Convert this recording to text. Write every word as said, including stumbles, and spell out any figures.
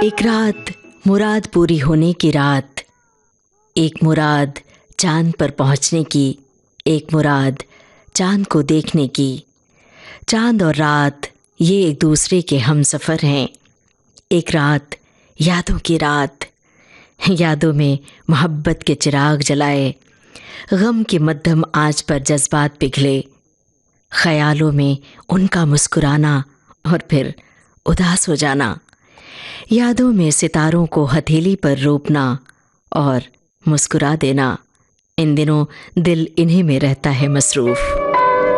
एक रात मुराद पूरी होने की रात, एक मुराद चांद पर पहुंचने की, एक मुराद चांद को देखने की। चांद और रात ये एक दूसरे के हम सफ़र हैं। एक रात यादों की रात, यादों में मोहब्बत के चिराग जलाए, गम की मध्यम आंच पर जज्बात पिघले, ख्यालों में उनका मुस्कुराना और फिर उदास हो जाना, यादों में सितारों को हथेली पर रोपना और मुस्कुरा देना। इन दिनों दिल इन्हीं में रहता है मसरूफ़।